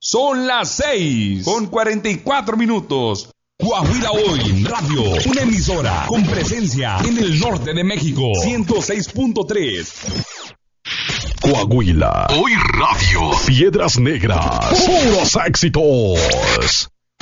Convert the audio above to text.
Son las 6:44. Coahuila Hoy Radio, una emisora con presencia en el norte de México. 106.3. Coahuila Hoy Radio. Piedras Negras. Puros éxitos.